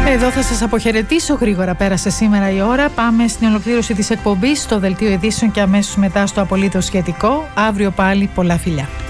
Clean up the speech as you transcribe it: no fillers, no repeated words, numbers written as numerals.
Εδώ θα σας αποχαιρετήσω γρήγορα. Πέρασε σήμερα η ώρα. Πάμε στην ολοκλήρωση της εκπομπής, στο δελτίο ειδήσεων και αμέσως μετά στο απολύτως σχετικό. Αύριο πάλι πολλά φιλιά.